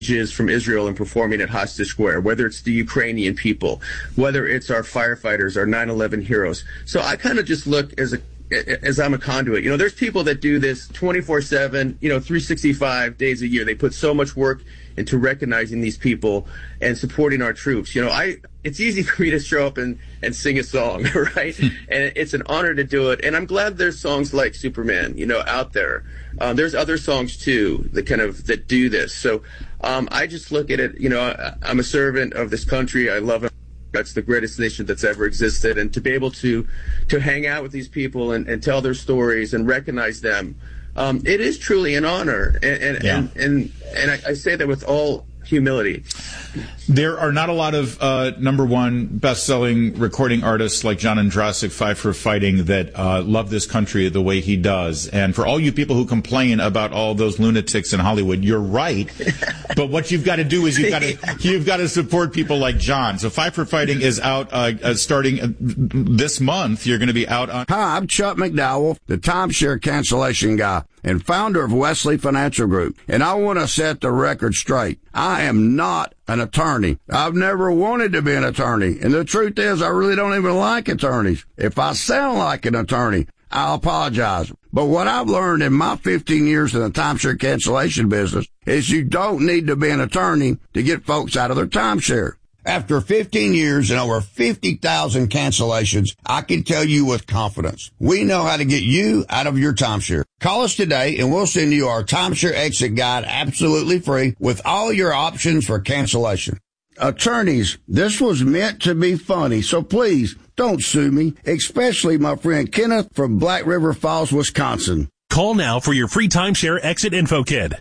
from Israel and performing at Hostage Square, whether it's the Ukrainian people, whether it's our firefighters, our 9/11 heroes. So I kind of just look as I'm a conduit. There's people that do this 24/7, 365 days a year. They put so much work into recognizing these people and supporting our troops. It's easy for me to show up and sing a song, right? And it's an honor to do it. And I'm glad there's songs like Superman, out there. There's other songs too that do this. So I just look at it, I'm a servant of this country. I love it. That's the greatest nation that's ever existed. And to be able to hang out with these people and tell their stories and recognize them, it is truly an honor. And I say that with all humility. There are not a lot of number one best-selling recording artists like John Ondrasik, Five for Fighting, that love this country the way he does. And for all you people who complain about all those lunatics in Hollywood, you're right. But what you've got to do is you've got to support people like John. So Five for Fighting is out starting this month. You're going to be out on. Hi, I'm Chuck McDowell, the timeshare cancellation guy and founder of Wesley Financial Group. And I want to set the record straight. I am not an attorney. I've never wanted to be an attorney. And the truth is, I really don't even like attorneys. If I sound like an attorney, I'll apologize. But what I've learned in my 15 years in the timeshare cancellation business is you don't need to be an attorney to get folks out of their timeshare. After 15 years and over 50,000 cancellations, I can tell you with confidence, we know how to get you out of your timeshare. Call us today and we'll send you our timeshare exit guide absolutely free with all your options for cancellation. Attorneys, this was meant to be funny, so please don't sue me, especially my friend Kenneth from Black River Falls, Wisconsin. Call now for your free timeshare exit info kit.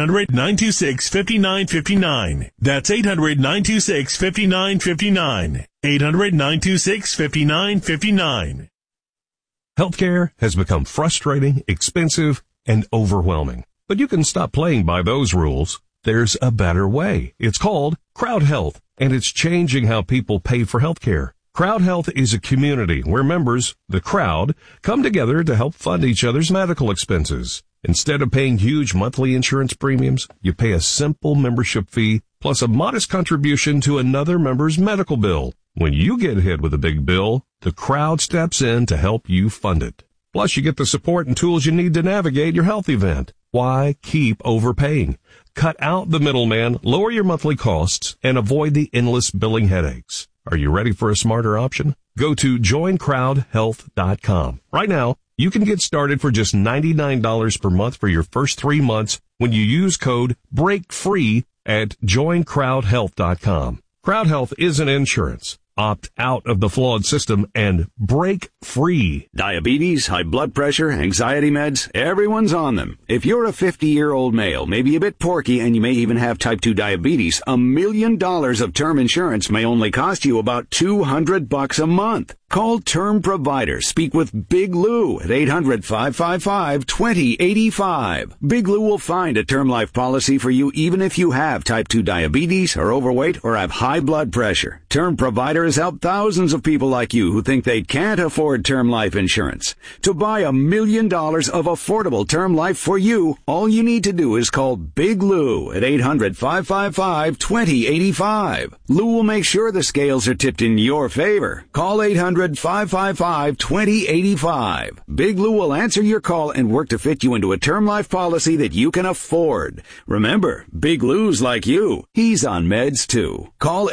800-926-5959. That's 800-926-5959. 800-926-5959. Healthcare has become frustrating, expensive, and overwhelming. But you can stop playing by those rules. There's a better way. It's called Crowd Health, and it's changing how people pay for healthcare. Crowd Health is a community where members, the crowd, come together to help fund each other's medical expenses. Instead of paying huge monthly insurance premiums, you pay a simple membership fee plus a modest contribution to another member's medical bill. When you get hit with a big bill, the crowd steps in to help you fund it. Plus, you get the support and tools you need to navigate your health event. Why keep overpaying? Cut out the middleman, lower your monthly costs, and avoid the endless billing headaches. Are you ready for a smarter option? Go to joincrowdhealth.com. Right now, you can get started for just $99 per month for your first 3 months when you use code BREAKFREE at joincrowdhealth.com. Crowd Health isn't insurance. Opt out of the flawed system and break free. Diabetes, high blood pressure, anxiety meds, everyone's on them. If you're a 50-year-old male, maybe a bit porky, and you may even have type 2 diabetes, $1 million of term insurance may only cost you about $200 a month. Call Term Provider. Speak with Big Lou at 800-555-2085. Big Lou will find a term life policy for you even if you have type 2 diabetes, are overweight, or have high blood pressure. Term Provider has helped thousands of people like you who think they can't afford term life insurance. To buy $1 million of affordable term life for you, all you need to do is call Big Lou at 800-555-2085. Lou will make sure the scales are tipped in your favor. Call 800-555-2085. Big Lou will answer your call and work to fit you into a term life policy that you can afford. Remember, Big Lou's like you. He's on meds too. Call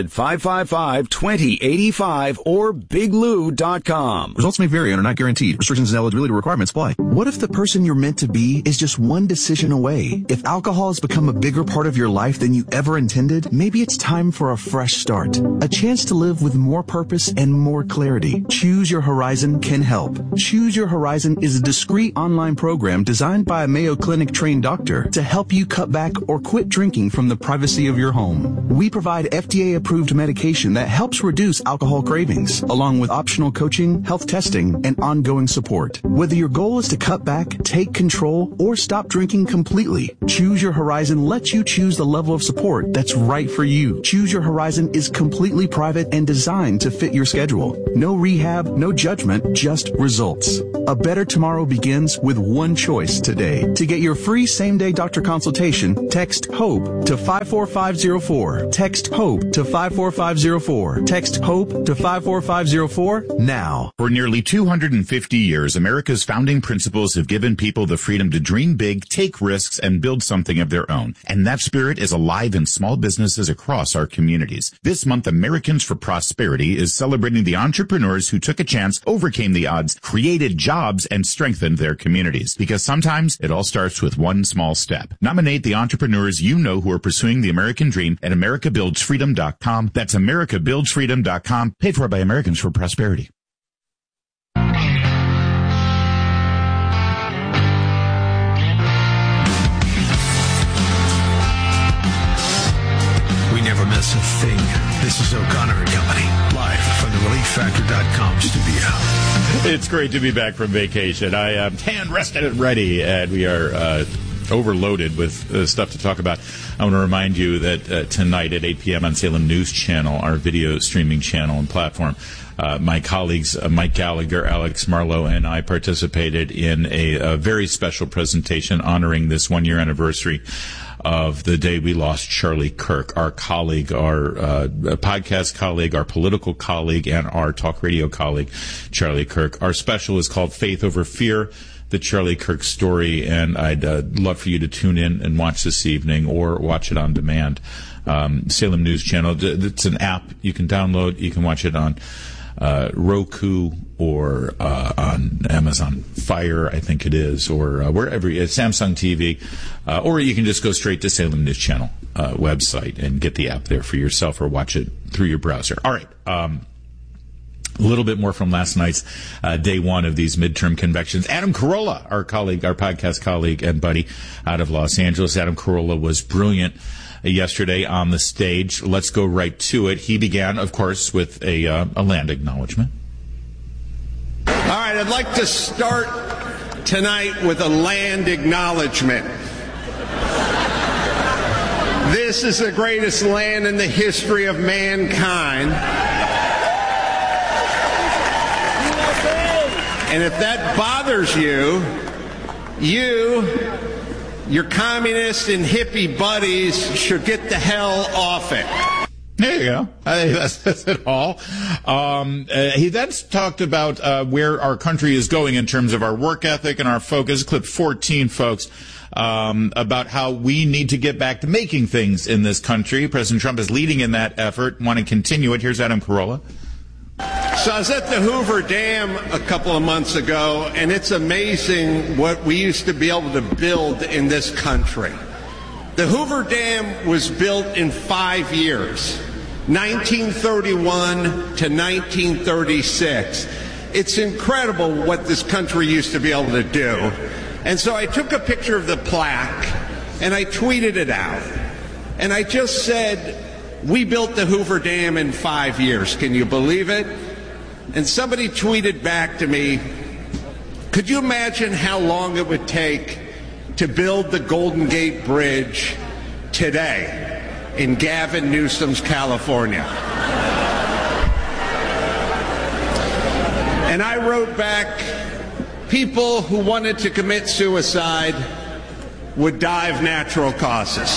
800-555-2085 or biglou.com. Results may vary and are not guaranteed. Restrictions and eligibility requirements apply. What if the person you're meant to be is just one decision away? If alcohol has become a bigger part of your life than you ever intended, maybe it's time for a fresh start. A chance to live with more purpose and more clarity. Choose Your Horizon can help. Choose Your Horizon is a discreet online program designed by a Mayo Clinic trained doctor to help you cut back or quit drinking from the privacy of your home. We provide FDA approved medication that helps reduce alcohol cravings, along with optional coaching, health testing, and ongoing support. Whether your goal is to cut back, take control, or stop drinking completely, Choose Your Horizon lets you choose the level of support that's right for you. Choose Your Horizon is completely private and designed to fit your schedule. No rehab, no judgment, just results. A better tomorrow begins with one choice today. To get your free same-day doctor consultation, text HOPE to 54504. Text HOPE to 54504. Text HOPE to 54504 now. For nearly 250 years, America's founding principles have given people the freedom to dream big, take risks, and build something of their own. And that spirit is alive in small businesses across our communities. This month, Americans for Prosperity is celebrating the entrepreneurs who took a chance, overcame the odds, created jobs, and strengthened their communities. Because sometimes it all starts with one small step. Nominate the entrepreneurs you know who are pursuing the American dream at americabuildsfreedom.com. That's americabuildsfreedom.com. Paid for by Americans for Prosperity. We never miss a thing. This is O'Connor and Company, live from the ReliefFactor.com studio. It's great to be back from vacation. I am tan, rested, and ready, and we are overloaded with stuff to talk about. I want to remind you that tonight at 8 p.m. on Salem News Channel, our video streaming channel and platform, my colleagues Mike Gallagher, Alex Marlowe, and I participated in a very special presentation honoring this one-year anniversary of the day we lost Charlie Kirk, our colleague, our podcast colleague, our political colleague, and our talk radio colleague, Charlie Kirk. Our special is called Faith Over Fear, the Charlie Kirk story, and I'd love for you to tune in and watch this evening or watch it on demand. Salem News Channel, it's an app you can download. You can watch it on Roku or on Amazon Fire, I think it is, or wherever, Samsung TV, or you can just go straight to Salem News Channel website and get the app there for yourself or watch it through your browser. All right. A little bit more from last night's day one of these midterm conventions. Adam Carolla, our colleague, our podcast colleague and buddy out of Los Angeles. Adam Carolla was brilliant yesterday on the stage. Let's go right to it. He began, of course, with a land acknowledgement. All right, I'd like to start tonight with a land acknowledgement. This is the greatest land in the history of mankind. And if that bothers you, your communist and hippie buddies should get the hell off it. There you go. I think that's it all. He then talked about where our country is going in terms of our work ethic and our focus. Clip 14, folks, about how we need to get back to making things in this country. President Trump is leading in that effort. Want to continue it. Here's Adam Carolla. So I was at the Hoover Dam a couple of months ago, and it's amazing what we used to be able to build in this country. The Hoover Dam was built in 5 years, 1931 to 1936. It's incredible what this country used to be able to do. And so I took a picture of the plaque, and I tweeted it out. And I just said, we built the Hoover Dam in 5 years. Can you believe it? And somebody tweeted back to me, could you imagine how long it would take to build the Golden Gate Bridge today in Gavin Newsom's California? And I wrote back, people who wanted to commit suicide would die of natural causes.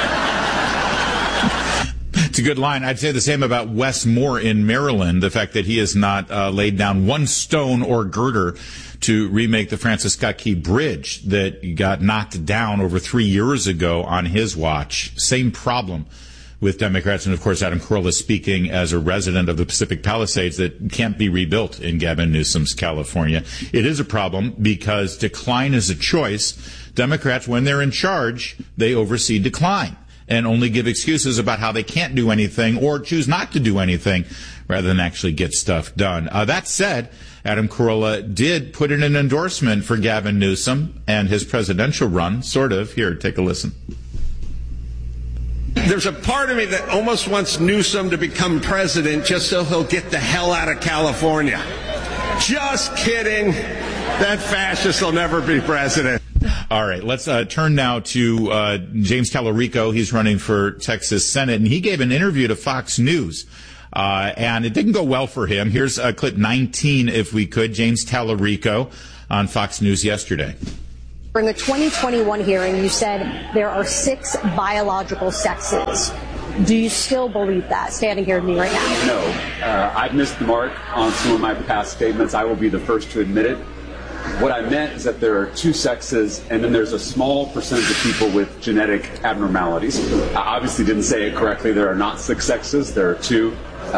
It's a good line. I'd say the same about Wes Moore in Maryland, the fact that he has not laid down one stone or girder to remake the Francis Scott Key Bridge that got knocked down over 3 years ago on his watch. Same problem with Democrats. And, of course, Adam Carolla speaking as a resident of the Pacific Palisades that can't be rebuilt in Gavin Newsom's California. It is a problem because decline is a choice. Democrats, when they're in charge, they oversee decline and only give excuses about how they can't do anything or choose not to do anything rather than actually get stuff done. That said, Adam Carolla did put in an endorsement for Gavin Newsom and his presidential run, sort of. Here, take a listen. There's a part of me that almost wants Newsom to become president just so he'll get the hell out of California. Just kidding. That fascist will never be president. All right, let's turn now to James Talarico. He's running for Texas Senate, and he gave an interview to Fox News And it didn't go well for him. Here's clip 19, if we could. James Tallarico on Fox News yesterday. In the 2021 hearing, you said there are 6 biological sexes. Do you still believe that, standing here with me right now? No. I've missed the mark on some of my past statements. I will be the first to admit it. What I meant is that there are 2 sexes, and then there's a small percentage of people with genetic abnormalities. I obviously didn't say it correctly. There are not 6 sexes. There are 2.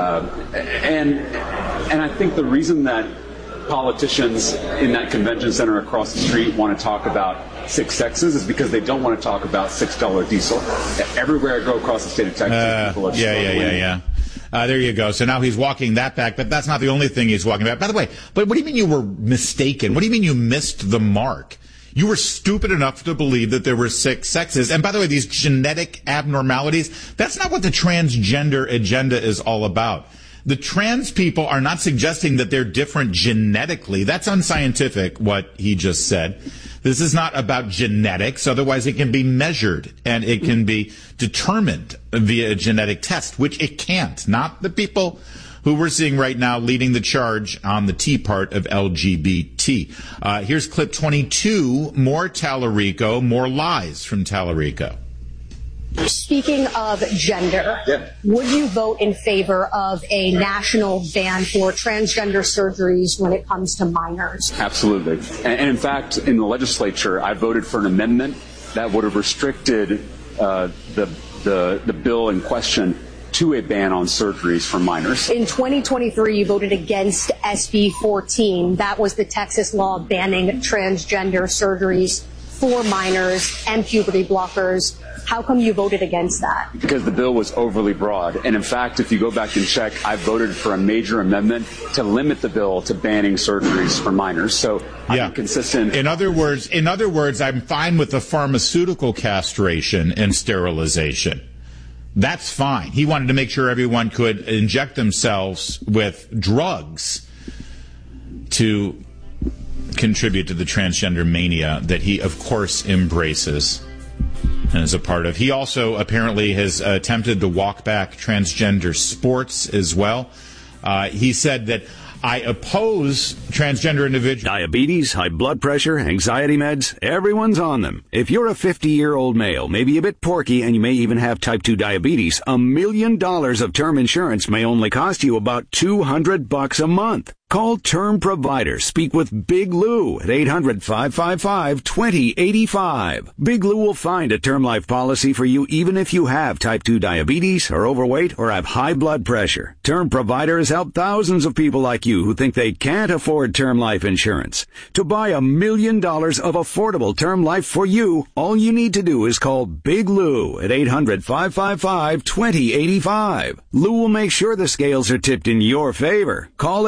And I think the reason that politicians in that convention center across the street want to talk about 6 sexes is because they don't want to talk about $6 diesel. Everywhere I go across the state of Texas, people are Yeah. There you go. So now he's walking that back, but that's not the only thing he's walking back. By the way, but what do you mean you were mistaken? What do you mean you missed the mark? You were stupid enough to believe that there were 6 sexes. And by the way, these genetic abnormalities, that's not what the transgender agenda is all about. The trans people are not suggesting that they're different genetically. That's unscientific, what he just said. This is not about genetics. Otherwise, it can be measured and it can be determined via a genetic test, which it can't. Not the people who we're seeing right now leading the charge on the T part of LGBT. Here's clip 22, more Tallarico, more lies from Tallarico. Speaking of gender, would you vote in favor of a national ban for transgender surgeries when it comes to minors? Absolutely. And in fact, in the legislature, I voted for an amendment that would have restricted the bill in question to a ban on surgeries for minors. In 2023, you voted against SB 14. That was the Texas law banning transgender surgeries for minors and puberty blockers. How come you voted against that? Because the bill was overly broad. And in fact, if you go back and check, I voted for a major amendment to limit the bill to banning surgeries for minors. So I'm consistent. In other words, I'm fine with the pharmaceutical castration and sterilization. That's fine. He wanted to make sure everyone could inject themselves with drugs to contribute to the transgender mania that he, of course, embraces and is a part of. He also apparently has attempted to walk back transgender sports as well. He said that I oppose transgender individuals. Diabetes, high blood pressure, anxiety meds, everyone's on them. If you're a 50-year-old male, maybe a bit porky, and you may even have type 2 diabetes, $1 million of term insurance may only cost you about $200 a month. Call Term Provider. Speak with Big Lou at 800-555-2085. Big Lou will find a term life policy for you even if you have type 2 diabetes, are overweight, or have high blood pressure. Term Provider has helped thousands of people like you who think they can't afford term life insurance. To buy $1 million of affordable term life for you, all you need to do is call Big Lou at 800-555-2085. Lou will make sure the scales are tipped in your favor. Call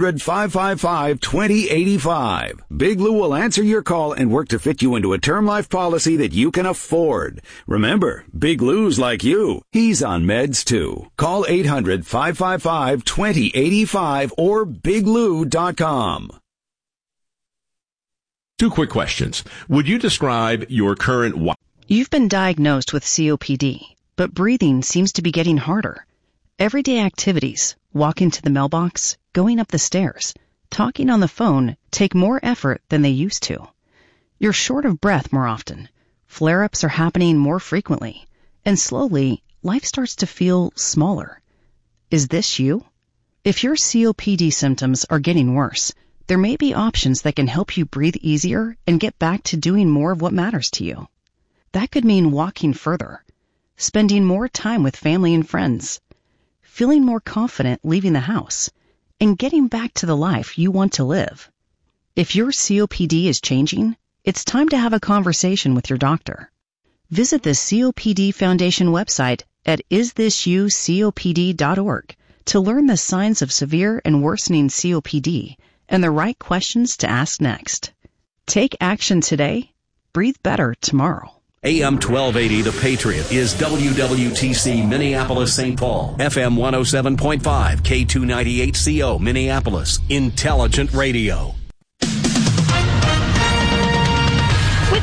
800-555-2085. Big Lou will answer your call and work to fit you into a term life policy that you can afford. Remember, Big Lou's like you. He's on meds too. Call 800-555-2085 or biglou.com. 2 quick questions. Would you describe your current... You've been diagnosed with COPD, but breathing seems to be getting harder. Everyday activities, walking to the mailbox, going up the stairs, talking on the phone take more effort than they used to. You're short of breath more often. Flare-ups are happening more frequently. And slowly, life starts to feel smaller. Is this you? If your COPD symptoms are getting worse, there may be options that can help you breathe easier and get back to doing more of what matters to you. That could mean walking further, spending more time with family and friends, feeling more confident leaving the house, and getting back to the life you want to live. If your COPD is changing, it's time to have a conversation with your doctor. Visit the COPD Foundation website at isthisyoucopd.org to learn the signs of severe and worsening COPD and the right questions to ask next. Take action today. Breathe better tomorrow. AM 1280 The Patriot is WWTC Minneapolis St. Paul, FM 107.5, K298CO Minneapolis, Intelligent Radio. With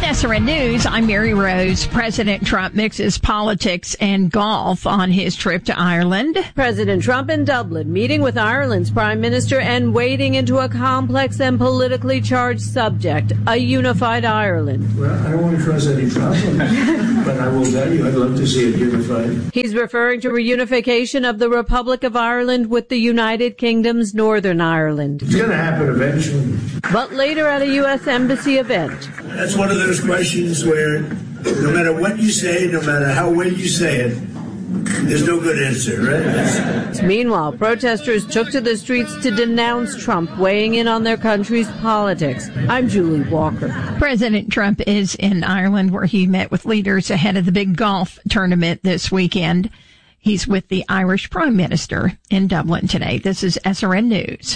SRN News, I'm Mary Rose. President Trump mixes politics and golf on his trip to Ireland. President Trump in Dublin, meeting with Ireland's Prime Minister and wading into a complex and politically charged subject, a unified Ireland. Well, I don't want to cause any problem, but I will tell you, I'd love to see it unified. He's referring to reunification of the Republic of Ireland with the United Kingdom's Northern Ireland. It's going to happen eventually. But later at a U.S. Embassy event. That's one of those questions where no matter what you say, no matter how well you say it, there's no good answer, right? Meanwhile, protesters took to the streets to denounce Trump weighing in on their country's politics. I'm Julie Walker. President Trump is in Ireland, where he met with leaders ahead of the big golf tournament this weekend. He's with the Irish Prime Minister in Dublin today. This is SRN News.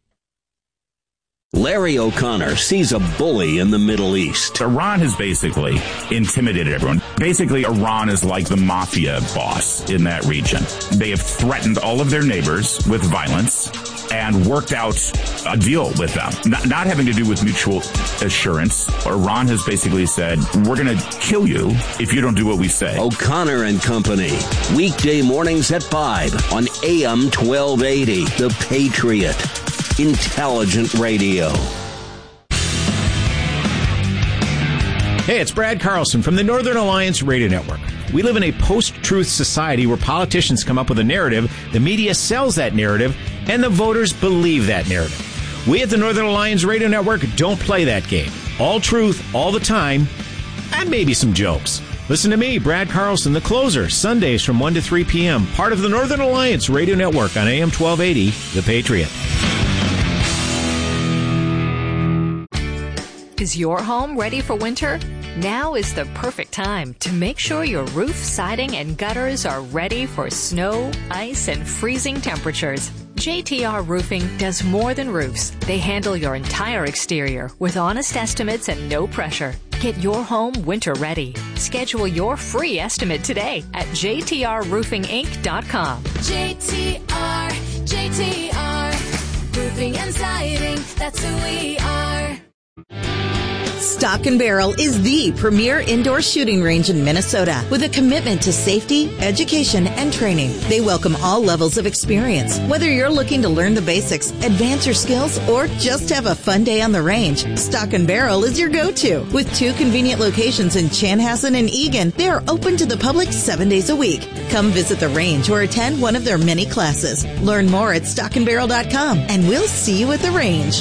Larry O'Connor sees a bully in the Middle East. Iran has basically intimidated everyone. Basically, Iran is like the mafia boss in that region. They have threatened all of their neighbors with violence and worked out a deal with them. Not having to do with mutual assurance. Iran has basically said, we're going to kill you if you don't do what we say. O'Connor and Company. Weekday mornings at 5 on AM 1280. The Patriot. Intelligent Radio. Hey, it's Brad Carlson from the Northern Alliance Radio Network. We live in a post-truth society where politicians come up with a narrative, the media sells that narrative, and the voters believe that narrative. We at the Northern Alliance Radio Network don't play that game. All truth, all the time, and maybe some jokes. Listen to me, Brad Carlson, the closer, Sundays from 1 to 3 p.m., part of the Northern Alliance Radio Network on AM 1280, The Patriot. Is your home ready for winter? Now is the perfect time to make sure your roof, siding, and gutters are ready for snow, ice, and freezing temperatures. JTR Roofing does more than roofs. They handle your entire exterior with honest estimates and no pressure. Get your home winter ready. Schedule your free estimate today at jtrroofinginc.com. JTR Roofing and Siding, that's who we are. Stock and Barrel is the premier indoor shooting range in Minnesota with a commitment to safety, education, and training. They welcome all levels of experience. Whether you're looking to learn the basics, advance your skills, or just have a fun day on the range, Stock and Barrel is your go-to. With 2 convenient locations in Chanhassen and Eagan, they are open to the public 7 days a week. Come visit the range or attend one of their many classes. Learn more at stockandbarrel.com, and we'll see you at the range.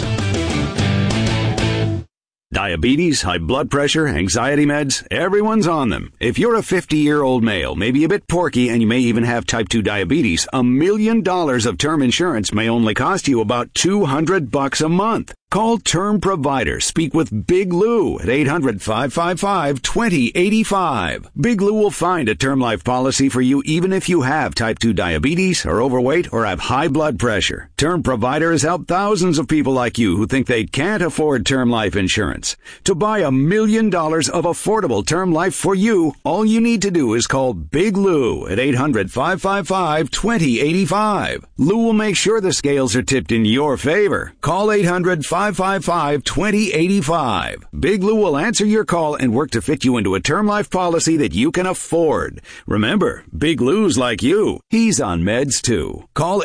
Diabetes, high blood pressure, anxiety meds, everyone's on them. If you're a 50-year-old male, maybe a bit porky, and you may even have type 2 diabetes, $1 million of term insurance may only cost you about $200 a month. Call Term Provider. Speak with Big Lou at 800-555-2085. Big Lou will find a term life policy for you even if you have type 2 diabetes, are overweight, or have high blood pressure. Term Provider has helped thousands of people like you who think they can't afford term life insurance. To buy $1 million of affordable term life for you, all you need to do is call Big Lou at 800-555-2085. Lou will make sure the scales are tipped in your favor. Call 800-555-2085. Big Lou will answer your call and work to fit you into a term life policy that you can afford. Remember, Big Lou's like you. He's on meds too. Call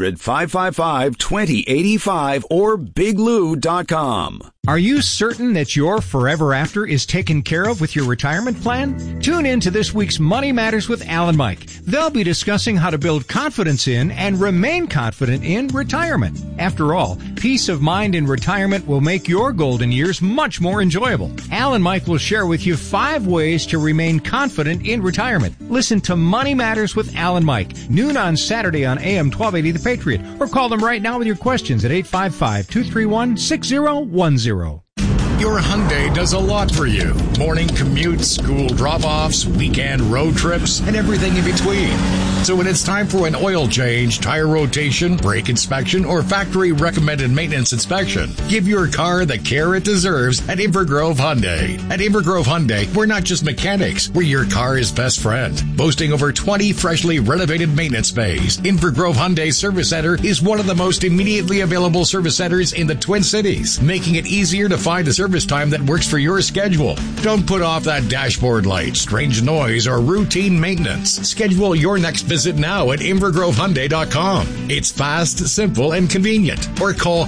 800-555-2085 or biglou.com. Are you certain that your forever after is taken care of with your retirement plan? Tune in to this week's Money Matters with Al and Mike. They'll be discussing how to build confidence in and remain confident in retirement. After all, peace of mind in retirement will make your golden years much more enjoyable. Al and Mike will share with you 5 ways to remain confident in retirement. Listen to Money Matters with Al and Mike, noon on Saturday on AM 1280 The Patriot, or call them right now with your questions at 855-231-6010. Your Hyundai does a lot for you. Morning commutes, school drop-offs, weekend road trips, and everything in between. So when it's time for an oil change, tire rotation, brake inspection, or factory-recommended maintenance inspection, give your car the care it deserves at Invergrove Hyundai. At Invergrove Hyundai, we're not just mechanics, we're your car's best friend. Boasting over 20 freshly renovated maintenance bays, Invergrove Hyundai Service Center is one of the most immediately available service centers in the Twin Cities, making it easier to find a service service time that works for your schedule. Don't put off that dashboard light, strange noise, or routine maintenance. Schedule your next visit now at InvergroveHyundai.com. It's fast, simple, and convenient. Or call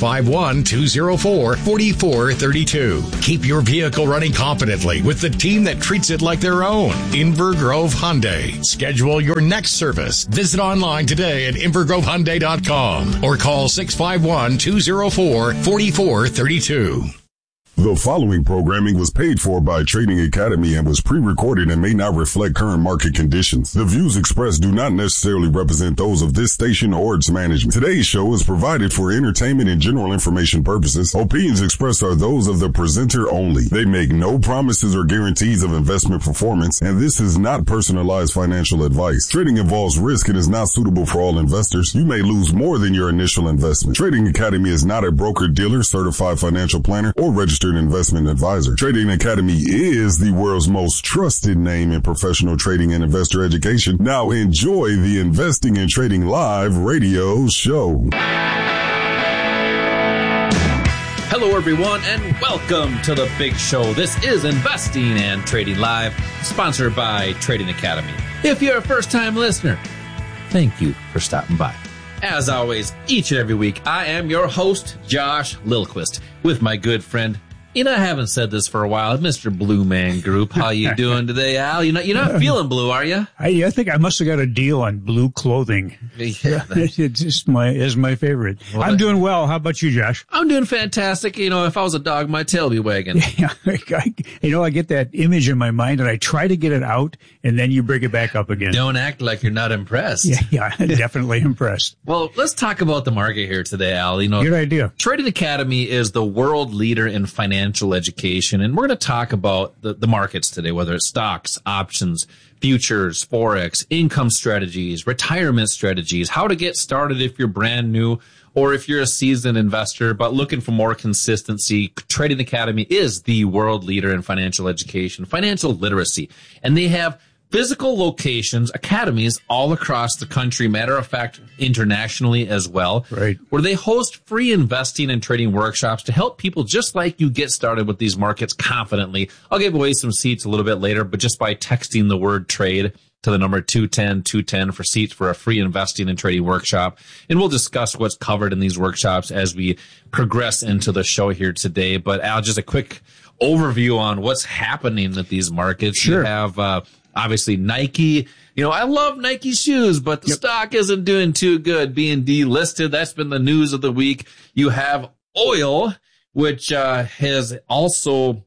651-204-4432. Keep your vehicle running confidently with the team that treats it like their own. Inver Grove Hyundai. Schedule your next service. Visit online today at InvergroveHyundai.com or call 651-204-4432. The following programming was paid for by Trading Academy and was pre-recorded and may not reflect current market conditions. The views expressed do not necessarily represent those of this station or its management. Today's show is provided for entertainment and general information purposes. Opinions expressed are those of the presenter only. They make no promises or guarantees of investment performance, and this is not personalized financial advice. Trading involves risk and is not suitable for all investors. You may lose more than your initial investment. Trading Academy is not a broker-dealer, certified financial planner, or registered investment advisor. Trading Academy is the world's most trusted name in professional trading and investor education. Now enjoy the Investing and Trading Live radio show. Hello, everyone, and welcome to the big show. This is Investing and Trading Live, sponsored by Trading Academy. If you're a first-time listener, thank you for stopping by. As always, each and every week, I am your host, Josh Lilquist, with my good friend, I haven't said this for a while, Mr. Blue Man Group. How you doing today, Al? You're not feeling blue, are you? I think I must have got a deal on blue clothing. Yeah. It's just my favorite. Well, I'm doing well. How about you, Josh? I'm doing fantastic. If I was a dog, my tail would be wagging. Yeah, I get that image in my mind, and I try to get it out, and then you bring it back up again. Don't act like you're not impressed. Yeah, definitely impressed. Well, let's talk about the market here today, Al. Good idea. Trading Academy is the world leader in financial education, and we're going to talk about the markets today, whether it's stocks, options, futures, forex, income strategies, retirement strategies, how to get started if you're brand new or if you're a seasoned investor but looking for more consistency. Trading Academy is the world leader in financial education, financial literacy, and they have physical locations, academies all across the country, matter of fact, internationally as well, right, where they host free investing and trading workshops to help people just like you get started with these markets confidently. I'll give away some seats a little bit later, but just by texting the word trade to the number 210-210 for seats for a free investing and trading workshop. And we'll discuss what's covered in these workshops as we progress into the show here today. But Al, just a quick overview on what's happening at these markets. Sure. You have, obviously, Nike. I love Nike shoes, but the stock isn't doing too good, being delisted. That's been the news of the week. You have oil, which has also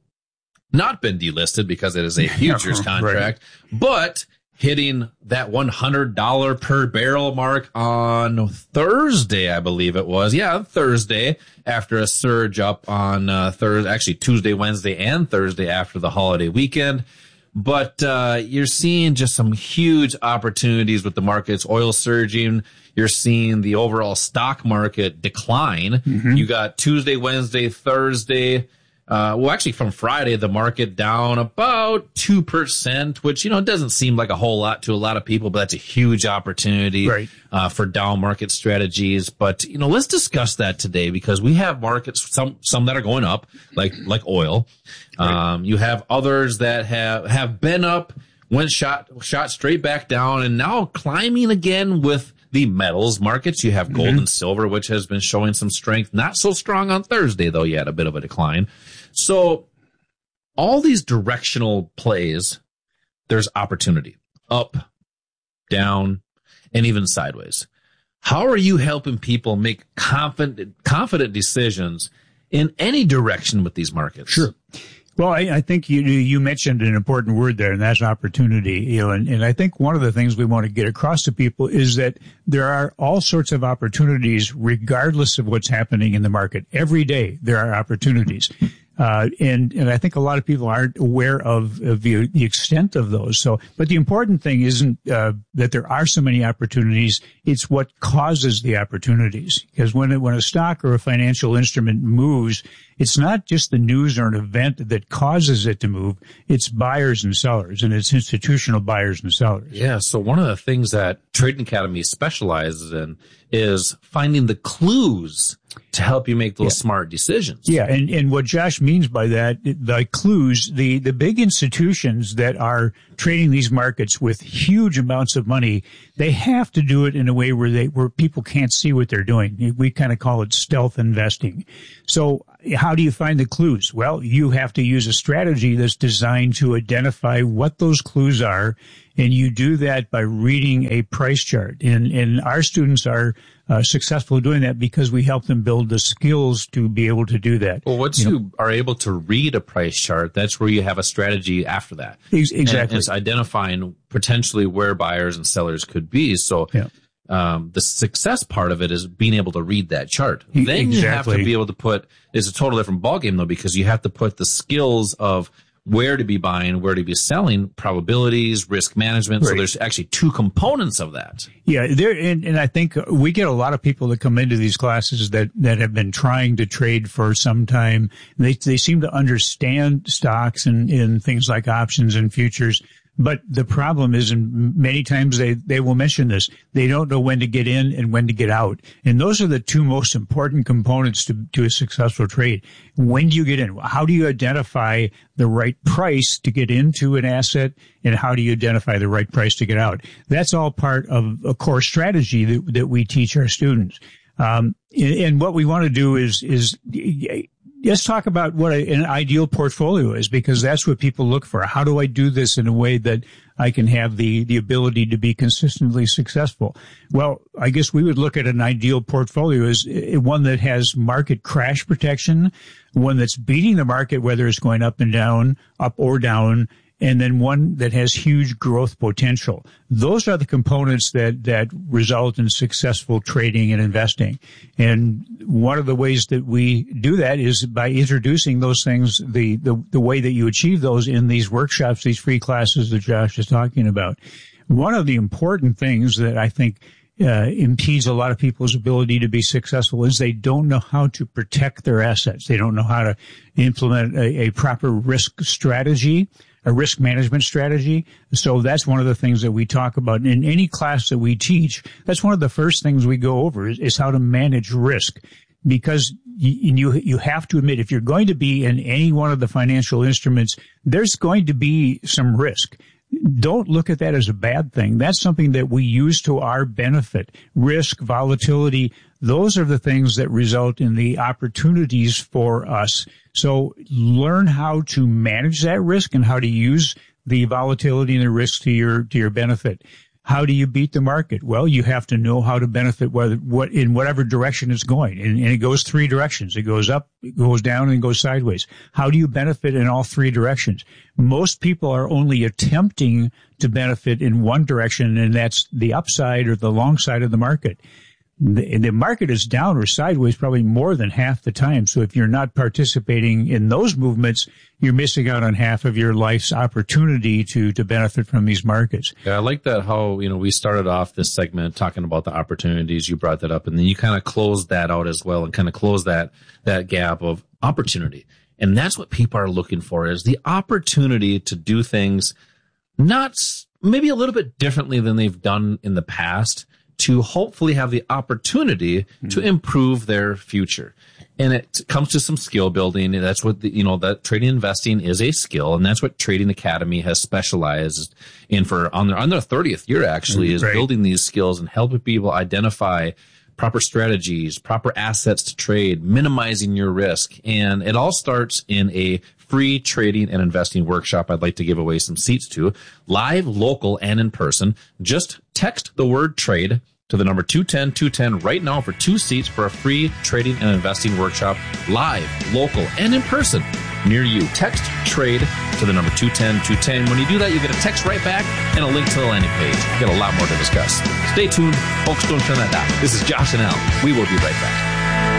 not been delisted because it is a futures contract, but hitting that $100 per barrel mark on Thursday, I believe it was. Yeah, Thursday, after a surge up on Tuesday, Wednesday, and Thursday after the holiday weekend. But you're seeing just some huge opportunities with the markets, oil surging. You're seeing the overall stock market decline. Mm-hmm. You got Tuesday, Wednesday, Thursday. Actually from Friday, the market down about 2%, which, doesn't seem like a whole lot to a lot of people, but that's a huge opportunity for down market strategies. But, let's discuss that today because we have markets, some that are going up, like oil. You have others that have been up, went shot straight back down and now climbing again with the metals markets. You have gold and silver, which has been showing some strength. Not so strong on Thursday, though, yet a bit of a decline. So all these directional plays, there's opportunity up, down, and even sideways. How are you helping people make confident decisions in any direction with these markets? Sure. Well, I think you mentioned an important word there, and that's opportunity. And I think one of the things we want to get across to people is that there are all sorts of opportunities regardless of what's happening in the market. Every day there are opportunities. And I think a lot of people aren't aware of the extent of those. But the important thing isn't that there are so many opportunities. It's what causes the opportunities. Because when a stock or a financial instrument moves, it's not just the news or an event that causes it to move. It's buyers and sellers, and it's institutional buyers and sellers. Yeah. So one of the things that Trading Academy specializes in is finding the clues to help you make those smart decisions. Yeah, and what Josh means by that, the clues, the big institutions that are trading these markets with huge amounts of money, they have to do it in a way where people can't see what they're doing. We kind of call it stealth investing. So how do you find the clues? Well, you have to use a strategy that's designed to identify what those clues are, and you do that by reading a price chart. And our students are successful doing that because we help them build the skills to be able to do that. Well, once you are able to read a price chart, that's where you have a strategy after that. Exactly. And it's identifying potentially where buyers and sellers could be. So the success part of it is being able to read that chart. Then you have to be able to put, it's a total different ballgame though, because you have to put the skills of where to be buying, where to be selling, probabilities, risk management. Right. So there's actually two components of that. Yeah, and I think we get a lot of people that come into these classes that have been trying to trade for some time. They seem to understand stocks and things like options and futures. But the problem is, and many times they will mention this, they don't know when to get in and when to get out. And those are the two most important components to a successful trade. When do you get in? How do you identify the right price to get into an asset? And how do you identify the right price to get out? That's all part of a core strategy that we teach our students. And what we want to do is let's talk about what an ideal portfolio is, because that's what people look for. How do I do this in a way that I can have the ability to be consistently successful? Well, I guess we would look at an ideal portfolio as one that has market crash protection, one that's beating the market, whether it's going up and down, up or down, and then one that has huge growth potential. Those are the components that result in successful trading and investing. And one of the ways that we do that is by introducing those things, the way that you achieve those in these workshops, these free classes that Josh is talking about. One of the important things that I think impedes a lot of people's ability to be successful is they don't know how to protect their assets. They don't know how to implement a proper risk strategy, a risk management strategy. So that's one of the things that we talk about in any class that we teach. That's one of the first things we go over is how to manage risk. Because you have to admit, if you're going to be in any one of the financial instruments, there's going to be some risk. Don't look at that as a bad thing. That's something that we use to our benefit. Risk, volatility, those are the things that result in the opportunities for us. So learn how to manage that risk and how to use the volatility and the risk to your benefit. How do you beat the market? Well, you have to know how to benefit in whatever direction it's going. And it goes three directions. It goes up, it goes down, and it goes sideways. How do you benefit in all three directions? Most people are only attempting to benefit in one direction, and that's the upside or the long side of the market. The market is down or sideways probably more than half the time. So if you're not participating in those movements, you're missing out on half of your life's opportunity to benefit from these markets. Yeah, I like that how, we started off this segment talking about the opportunities. You brought that up, and then you kind of closed that out as well and kind of closed that gap of opportunity. And that's what people are looking for, is the opportunity to do things not maybe a little bit differently than they've done in the past, to hopefully have the opportunity to improve their future. And it comes to some skill building. And that's what that trading and investing is a skill. And that's what Trading Academy has specialized in on their 30th year, actually, is building these skills and helping people identify proper strategies, proper assets to trade, minimizing your risk. And it all starts in a free trading and investing workshop I'd like to give away some seats to, live, local, and in person. Just text the word trade to the number 210-210 right now for 2 seats for a free trading and investing workshop, live, local, and in person near you. Text trade to the number 210-210. When you do that, you get a text right back and a link to the landing page. You get a lot more to discuss. Stay tuned. Folks, don't turn that down. This is Josh and Al. We will be right back.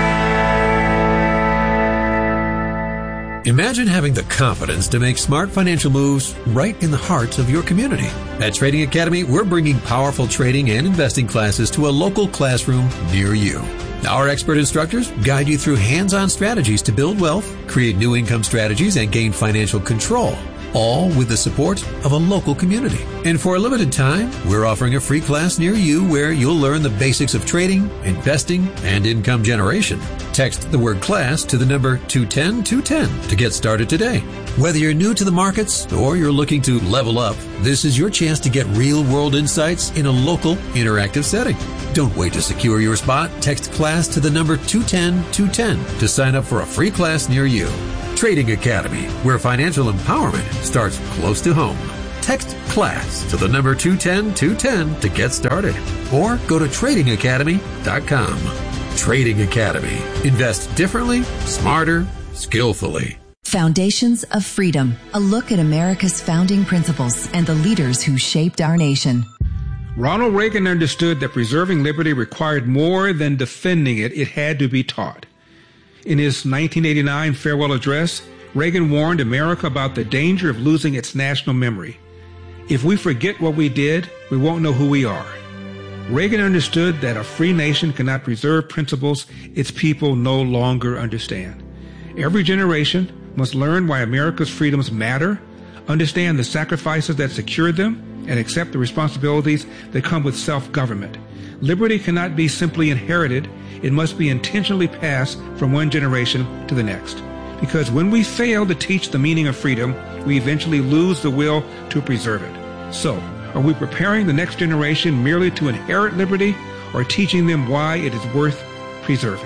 Imagine having the confidence to make smart financial moves right in the heart of your community. At Trading Academy, we're bringing powerful trading and investing classes to a local classroom near you. Our expert instructors guide you through hands-on strategies to build wealth, create new income strategies, and gain financial control, all with the support of a local community. And for a limited time, we're offering a free class near you where you'll learn the basics of trading, investing, and income generation. Text the word class to the number 210-210 to get started today. Whether you're new to the markets or you're looking to level up, this is your chance to get real-world insights in a local, interactive setting. Don't wait to secure your spot. Text class to the number 210-210 to sign up for a free class near you. Trading Academy, where financial empowerment starts close to home. Text class to the number 210-210 to get started. Or go to tradingacademy.com. Trading Academy. Invest differently, smarter, skillfully. Foundations of Freedom, a look at America's founding principles and the leaders who shaped our nation. Ronald Reagan understood that preserving liberty required more than defending it. It had to be taught. In his 1989 farewell address, Reagan warned America about the danger of losing its national memory. If we forget what we did, we won't know who we are. Reagan understood that a free nation cannot preserve principles its people no longer understand. Every generation must learn why America's freedoms matter, understand the sacrifices that secured them, and accept the responsibilities that come with self-government. Liberty cannot be simply inherited. It must be intentionally passed from one generation to the next. Because when we fail to teach the meaning of freedom, we eventually lose the will to preserve it. So, are we preparing the next generation merely to inherit liberty, or teaching them why it is worth preserving?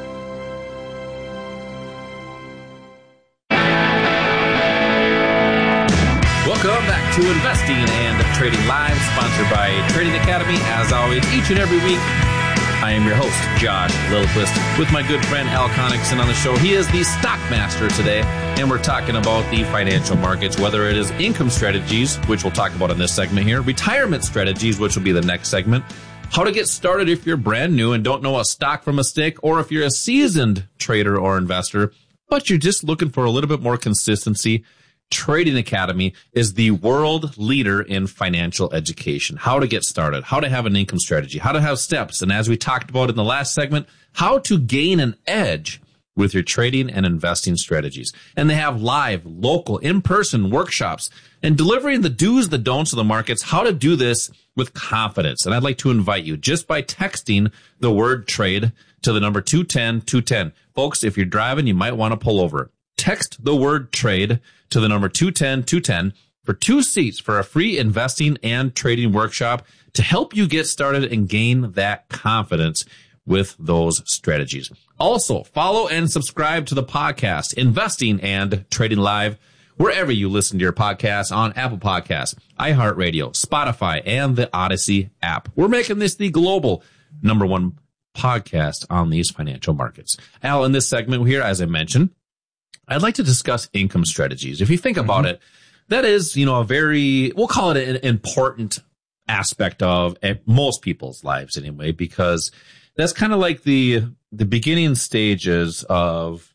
Welcome back to Investing and Trading Live, sponsored by Trading Academy. As always, each and every week, I am your host, Josh Lillquist, with my good friend Al Connickson on the show. He is the stock master today, and we're talking about the financial markets, whether it is income strategies, which we'll talk about in this segment here, retirement strategies, which will be the next segment, how to get started if you're brand new and don't know a stock from a stick, or if you're a seasoned trader or investor, but you're just looking for a little bit more consistency. Trading Academy is the world leader in financial education. How to get started, how to have an income strategy, how to have steps, and as we talked about in the last segment, how to gain an edge with your trading and investing strategies. And they have live, local, in-person workshops and delivering the do's, the don'ts of the markets, how to do this with confidence. And I'd like to invite you just by texting the word trade to the number 210-210. Folks, if you're driving, you might want to pull over. Text the word trade to the number 210-210 for 2 seats for a free investing and trading workshop to help you get started and gain that confidence with those strategies. Also, follow and subscribe to the podcast, Investing and Trading Live, wherever you listen to your podcasts, on Apple Podcasts, iHeartRadio, Spotify, and the Odyssey app. We're making this the global #1 podcast on these financial markets. Al, in this segment here, as I mentioned, I'd like to discuss income strategies. If you think about it, that is, a very, we'll call it an important aspect of most people's lives anyway, because that's kind of like the beginning stages of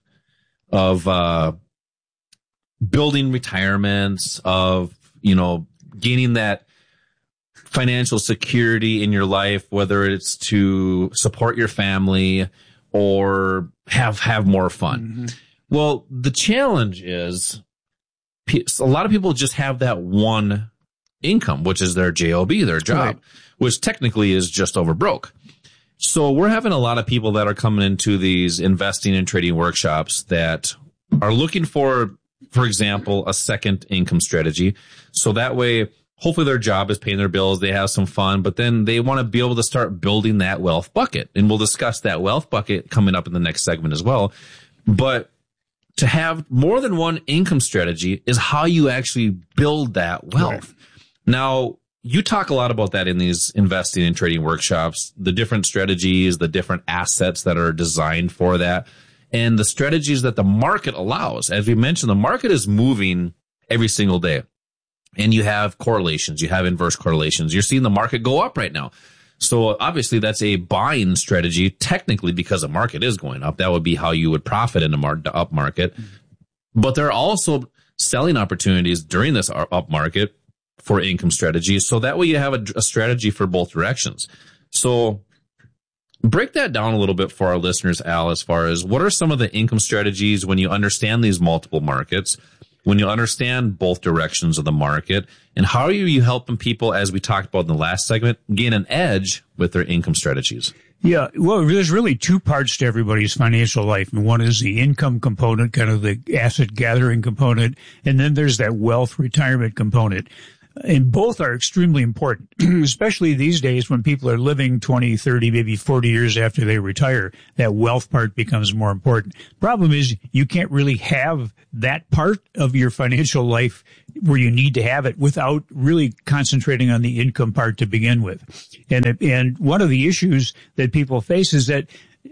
building retirements, of, gaining that financial security in your life, whether it's to support your family or have more fun. Mm-hmm. Well, the challenge is a lot of people just have that one income, which is their job, their job, right, which technically is just over broke. So we're having a lot of people that are coming into these investing and trading workshops that are looking for example, a second income strategy. So that way, hopefully their job is paying their bills, they have some fun, but then they want to be able to start building that wealth bucket. And we'll discuss that wealth bucket coming up in the next segment as well. But to have more than one income strategy is how you actually build that wealth. Right. Now, you talk a lot about that in these investing and trading workshops, the different strategies, the different assets that are designed for that, and the strategies that the market allows. As we mentioned, the market is moving every single day. And you have correlations, you have inverse correlations. You're seeing the market go up right now. So obviously that's a buying strategy, technically, because the market is going up. That would be how you would profit in the up market. But there are also selling opportunities during this up market for income strategies. So that way you have a strategy for both directions. So Break that down a little bit for our listeners, Al, as far as what are some of the income strategies when you understand these multiple markets, when you understand both directions of the market, and how are you helping people, as we talked about in the last segment, gain an edge with their income strategies? Yeah, well, there's really two parts to everybody's financial life. And one is the income component, kind of the asset gathering component. And then there's that wealth retirement component. And both are extremely important, especially these days when people are living 20, 30, maybe 40 years after they retire. That wealth part becomes more important. Problem is you can't really have that part of your financial life where you need to have it without really concentrating on the income part to begin with. And one of the issues that people face is that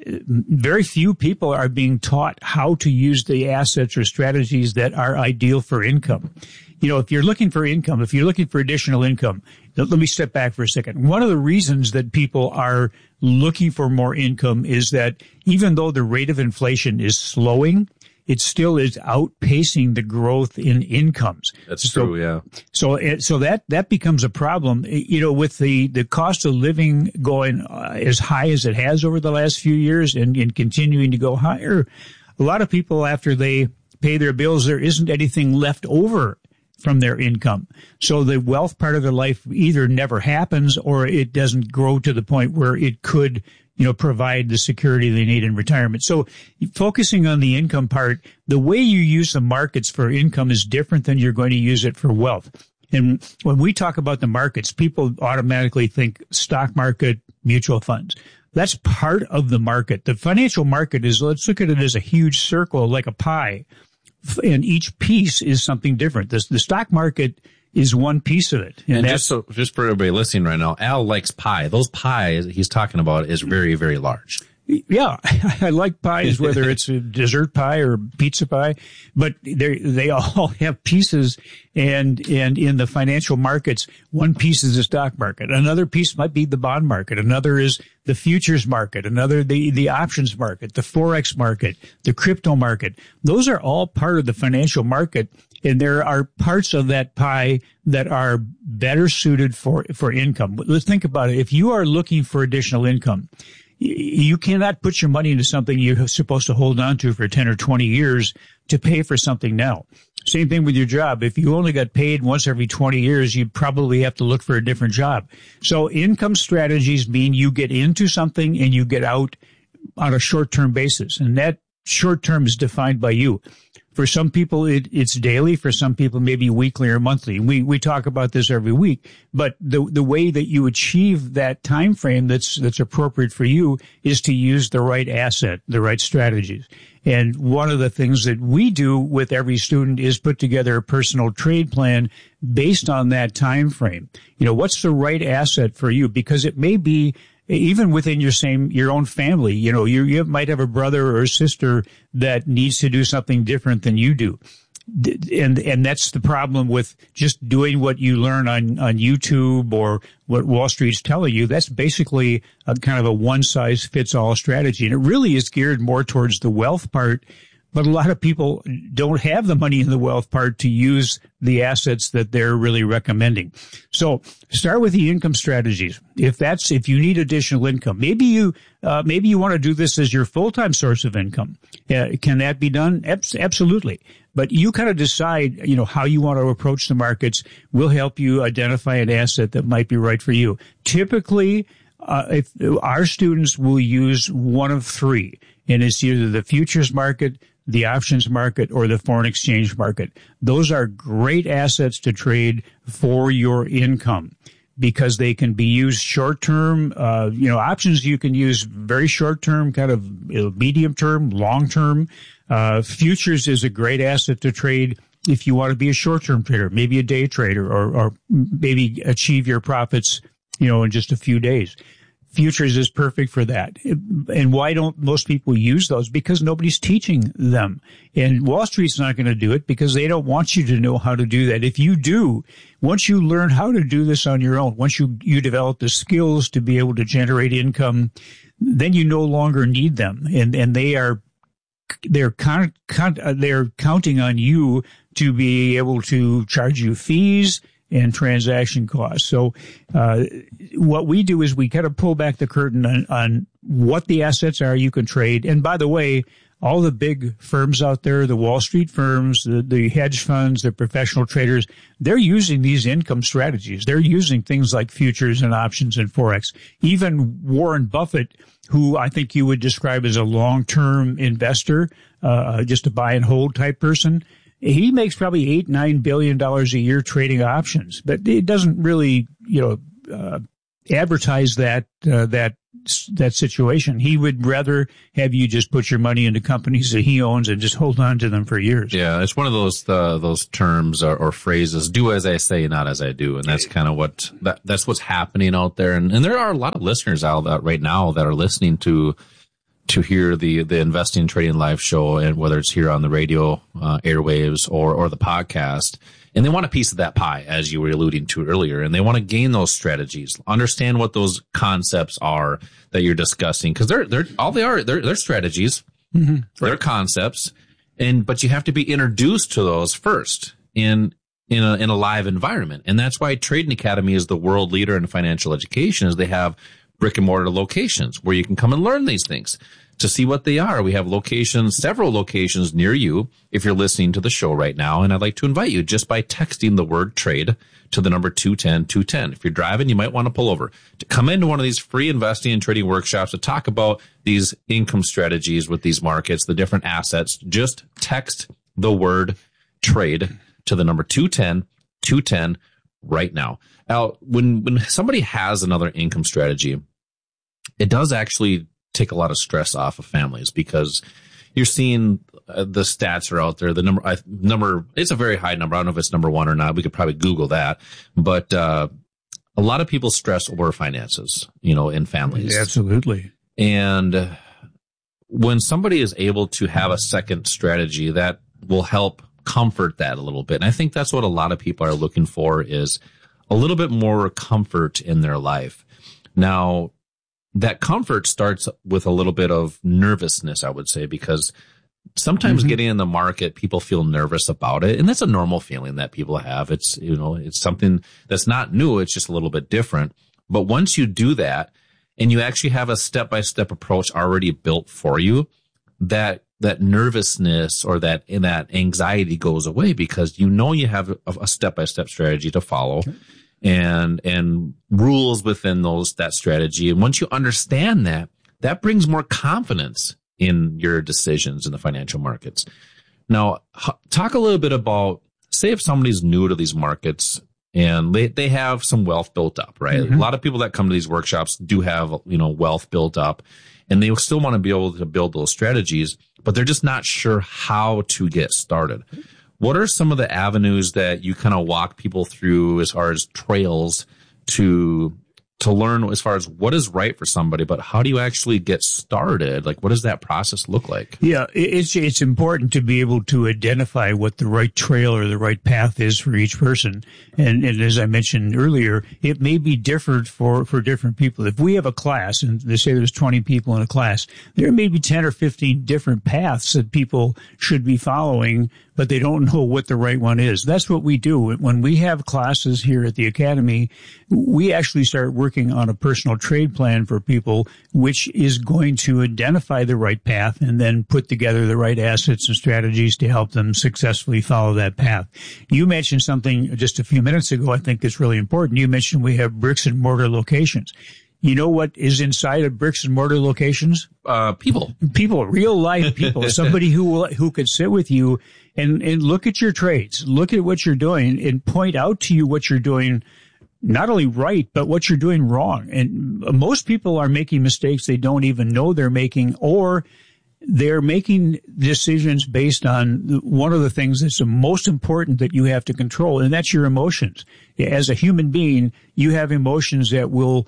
very few people are being taught how to use the assets or strategies that are ideal for income. You know, if you're looking for income, if you're looking for additional income, let me step back for a second. One of the reasons that people are looking for more income is that even though the rate of inflation is slowing, it still is outpacing the growth in incomes. That's true, yeah. So that becomes a problem. You know, with the cost of living going as high as it has over the last few years and continuing to go higher, a lot of people, after they pay their bills, there isn't anything left over from their income. So the wealth part of their life either never happens or it doesn't grow to the point where it could, you know, provide the security they need in retirement. So focusing on the income part, the way you use the markets for income is different than you're going to use it for wealth. And when we talk about the markets, people automatically think stock market, mutual funds. That's part of the market. The financial market is, let's look at it as a huge circle, like a pie. And each piece is something different. The stock market is one piece of it. And just for everybody listening right now, Al likes pie. Those pies he's talking about is very, very large. Yeah, I like pies, whether it's a dessert pie or pizza pie, but they all have pieces. And in the financial markets, one piece is the stock market. Another piece might be the bond market. Another is the futures market. Another, the options market, the Forex market, the crypto market. Those are all part of the financial market. And there are parts of that pie that are better suited for income. Let's think about it. If you are looking for additional income, you cannot put your money into something you're supposed to hold on to for 10 or 20 years to pay for something now. Same thing with your job. If you only got paid once every 20 years, you'd probably have to look for a different job. So income strategies mean you get into something and you get out on a short-term basis. And that short-term is defined by you. For some people, it's daily. For some people, maybe weekly or monthly. We talk about this every week. But the way that you achieve that time frame that's appropriate for you is to use the right asset, the right strategies. And one of the things that we do with every student is put together a personal trade plan based on that time frame. You know, what's the right asset for you? Because it may be even within your own family, you know, you might have a brother or a sister that needs to do something different than you do. And that's the problem with just doing what you learn on YouTube or what Wall Street's telling you. That's basically a kind of a one-size-fits-all strategy. And it really is geared more towards the wealth part. But a lot of people don't have the money in the wealth part to use the assets that they're really recommending. So start with the income strategies. If you need additional income, maybe you want to do this as your full-time source of income. Can that be done? Absolutely. But you kind of decide, you know, how you want to approach the markets. We'll help you identify an asset that might be right for you. Typically, if our students will use one of three, and it's either the futures market, the options market, or the foreign exchange market. Those are great assets to trade for your income because they can be used short term. Options you can use very short term, kind of medium term, long term. Futures is a great asset to trade if you want to be a short term trader, maybe a day trader, or maybe achieve your profits, you know, in just a few days. Futures is perfect for that. And why don't most people use those? Because nobody's teaching them. And Wall Street's not going to do it because they don't want you to know how to do that. If you do, once you learn how to do this on your own, once you develop the skills to be able to generate income, then you no longer need them. And they're counting on you to be able to charge you fees and transaction costs. So what we do is we kind of pull back the curtain on what the assets are you can trade. And by the way, all the big firms out there, the Wall Street firms, the hedge funds, the professional traders, they're using these income strategies. They're using things like futures and options and Forex. Even Warren Buffett, who I think you would describe as a long-term investor, just a buy and hold type person, he makes probably $8-9 billion a year trading options, but it doesn't really, advertise that situation. He would rather have you just put your money into companies that he owns and just hold on to them for years. Yeah, it's one of those terms or phrases, do as I say, not as I do. And that's kind of that's what's happening out there. And there are a lot of listeners out there right now that are listening to hear the Investing and Trading Live show, and whether it's here on the radio airwaves or the podcast. And they want a piece of that pie, as you were alluding to earlier, and they want to gain those strategies, understand what those concepts are that you're discussing, because they're strategies, they're concepts, but you have to be introduced to those first in a live environment, and that's why Trading Academy is the world leader in financial education. Is they have brick and mortar locations where you can come and learn these things. To see what they are, we have several locations near you if you're listening to the show right now. And I'd like to invite you just by texting the word trade to the number 210-210. If you're driving, you might want to pull over to come into one of these free investing and trading workshops to talk about these income strategies with these markets, the different assets. Just text the word trade to the number 210-210 right now. Now, when somebody has another income strategy, it does actually take a lot of stress off of families, because you're seeing the stats are out there. The number, it's a very high number. I don't know if it's number one or not. We could probably Google that, but a lot of people stress over finances, in families. Absolutely. And when somebody is able to have a second strategy, that will help comfort that a little bit. And I think that's what a lot of people are looking for, is a little bit more comfort in their life. Now, that comfort starts with a little bit of nervousness, I would say, because sometimes getting in the market, people feel nervous about it. And that's a normal feeling that people have. It's, it's something that's not new. It's just a little bit different. But once you do that and you actually have a step-by-step approach already built for you, that nervousness or that anxiety goes away, because you have a step-by-step strategy to follow. Okay. And rules within that strategy. And once you understand that brings more confidence in your decisions in the financial markets. Now, talk a little bit about, say if somebody's new to these markets and they have some wealth built up, right? A lot of people that come to these workshops do have, wealth built up, and they still want to be able to build those strategies, but they're just not sure how to get started. What are some of the avenues that you kind of walk people through as far as trails to learn as far as what is right for somebody, but how do you actually get started? Like, what does that process look like? Yeah, it's important to be able to identify what the right trail or the right path is for each person. And as I mentioned earlier, it may be different for different people. If we have a class and they say there's 20 people in a class, there may be 10 or 15 different paths that people should be following, but they don't know what the right one is. That's what we do. When we have classes here at the Academy, we actually start working on a personal trade plan for people, which is going to identify the right path and then put together the right assets and strategies to help them successfully follow that path. You mentioned something just a few minutes ago I think that's really important. You mentioned we have bricks and mortar locations. You know what is inside of bricks and mortar locations? People, real life people, somebody who could sit with you and look at your trades, look at what you're doing and point out to you what you're doing, not only right, but what you're doing wrong. And most people are making mistakes they don't even know they're making, or they're making decisions based on one of the things that's the most important that you have to control, and that's your emotions. As a human being, you have emotions that will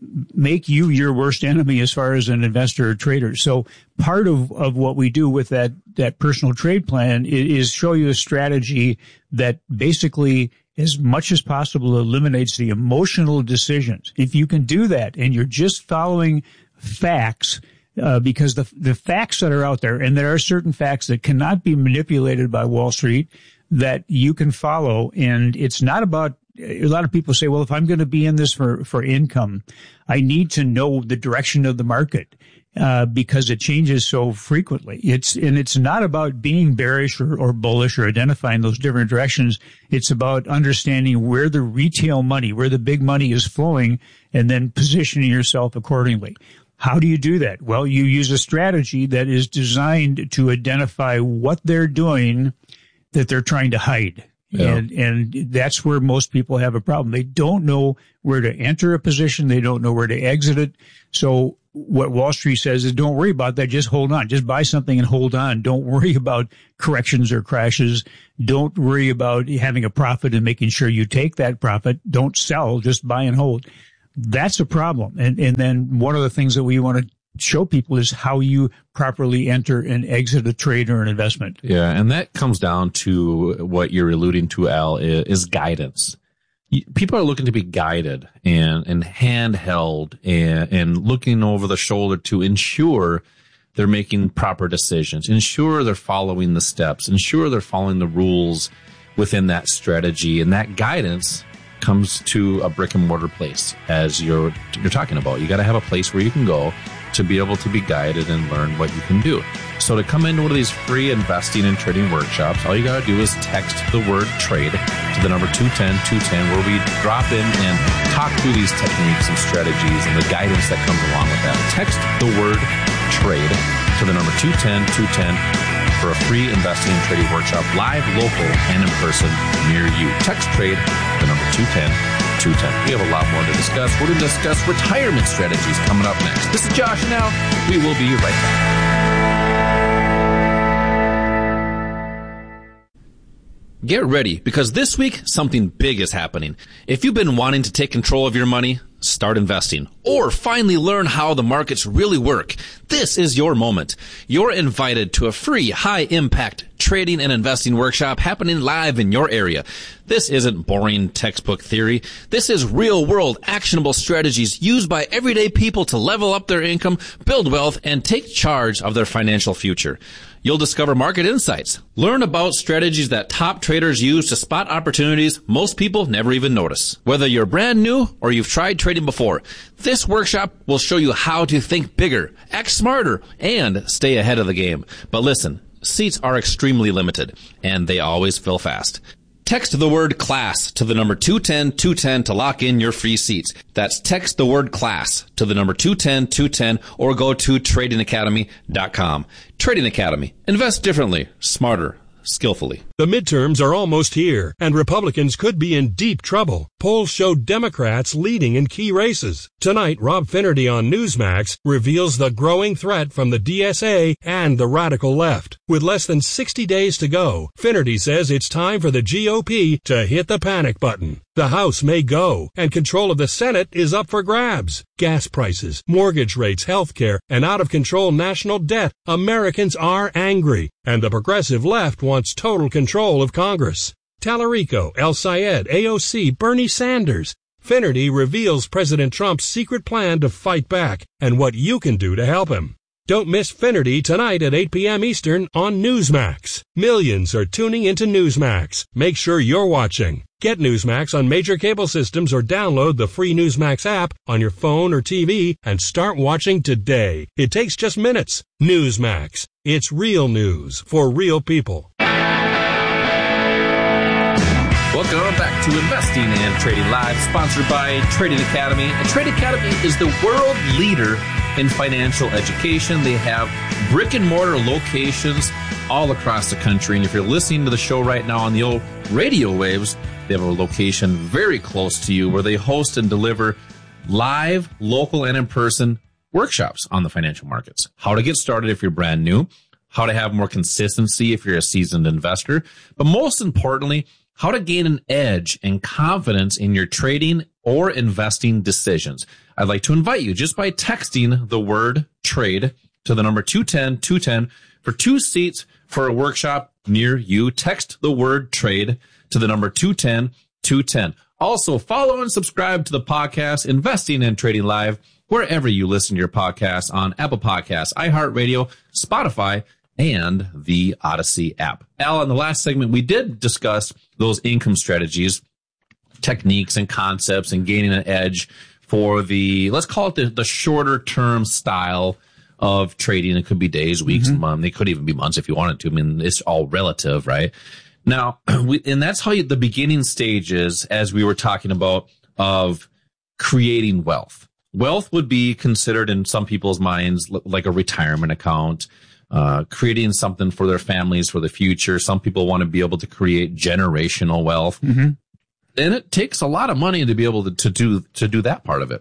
make you your worst enemy as far as an investor or trader. So part of what we do with that personal trade plan is show you a strategy that basically, as much as possible, eliminates the emotional decisions. If you can do that and you're just following facts, because the facts that are out there, and there are certain facts that cannot be manipulated by Wall Street that you can follow, and it's not about a lot of people say, well, if I'm going to be in this for income, I need to know the direction of the market. Because it changes so frequently. It's not about being bearish or bullish or identifying those different directions. It's about understanding where the retail money, where the big money is flowing, and then positioning yourself accordingly. How do you do that? Well, you use a strategy that is designed to identify what they're doing that they're trying to hide. Yeah. And that's where most people have a problem. They don't know where to enter a position. They don't know where to exit it. So what Wall Street says is don't worry about that. Just hold on. Just buy something and hold on. Don't worry about corrections or crashes. Don't worry about having a profit and making sure you take that profit. Don't sell. Just buy and hold. That's a problem. And then one of the things that we want to show people is how you properly enter and exit a trade or an investment. Yeah, and that comes down to what you're alluding to, Al, is guidance. People are looking to be guided and handheld and looking over the shoulder to ensure they're making proper decisions, ensure they're following the steps, ensure they're following the rules within that strategy. And that guidance comes to a brick and mortar place, as you're talking about. You got to have a place where you can go to be able to be guided and learn what you can do. So to come into one of these free investing and trading workshops, all you got to do is text the word trade to the number 210-210, where we drop in and talk through these techniques and strategies and the guidance that comes along with that. Text the word trade to the number 210-210 for a free investing and trading workshop, live, local, and in person near you. Text trade the number 210-210. We have a lot more to discuss. We're going to discuss retirement strategies coming up next. This is Josh Now. We will be right back. Get ready, because this week, something big is happening. If you've been wanting to take control of your money, start investing, or finally learn how the markets really work, this is your moment. You're invited to a free, high-impact trading and investing workshop happening live in your area. This isn't boring textbook theory. This is real-world, actionable strategies used by everyday people to level up their income, build wealth, and take charge of their financial future. You'll discover market insights, learn about strategies that top traders use to spot opportunities most people never even notice. Whether you're brand new or you've tried trading before, this workshop will show you how to think bigger, act smarter, and stay ahead of the game. But listen, seats are extremely limited, and they always fill fast. Text the word class to the number 210-210 to lock in your free seats. That's text the word class to the number 210-210 or go to tradingacademy.com. Trading Academy. Invest differently, smarter, skillfully. The midterms are almost here, and Republicans could be in deep trouble. Polls show Democrats leading in key races. Tonight, Rob Finnerty on Newsmax reveals the growing threat from the DSA and the radical left. With less than 60 days to go, Finnerty says it's time for the GOP to hit the panic button. The House may go, and control of the Senate is up for grabs. Gas prices, mortgage rates, healthcare, and out-of-control national debt. Americans are angry, and the progressive left wants total control of Congress. Tallarico, El Sayed, AOC, Bernie Sanders. Finnerty reveals President Trump's secret plan to fight back and what you can do to help him. Don't miss Finnerty tonight at 8 p.m. Eastern on Newsmax. Millions are tuning into Newsmax. Make sure you're watching. Get Newsmax on major cable systems or download the free Newsmax app on your phone or TV and start watching today. It takes just minutes. Newsmax. It's real news for real people. Welcome back to Investing and Trading Live, sponsored by Trading Academy. And Trading Academy is the world leader in financial education. They have brick and mortar locations all across the country. And if you're listening to the show right now on the old radio waves, they have a location very close to you where they host and deliver live, local, and in-person workshops on the financial markets. How to get started if you're brand new, how to have more consistency if you're a seasoned investor, but most importantly, how to gain an edge and confidence in your trading or investing decisions. I'd like to invite you just by texting the word trade to the number 210-210 for 2 seats for a workshop near you. Text the word trade to the number 210-210. Also, follow and subscribe to the podcast Investing and Trading Live wherever you listen to your podcasts on Apple Podcasts, iHeartRadio, Spotify, and the Odyssey app. Al, in the last segment, we did discuss those income strategies techniques and concepts and gaining an edge for let's call it the shorter term style of trading. It could be days, weeks, months. It could even be months if you wanted to. I mean, it's all relative, right? Now, and that's how the beginning stages, as we were talking about, of creating wealth. Wealth would be considered in some people's minds like a retirement account, creating something for their families for the future. Some people want to be able to create generational wealth. And it takes a lot of money to be able to do that part of it.